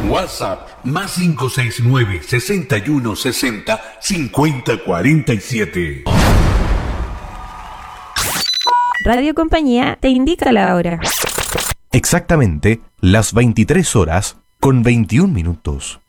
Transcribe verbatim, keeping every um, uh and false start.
WhatsApp más cinco seis nueve, sesenta y uno sesenta, cincuenta cuarenta y siete. Radio Compañía te indica la hora. Exactamente las veintitrés horas con veintiún minutos.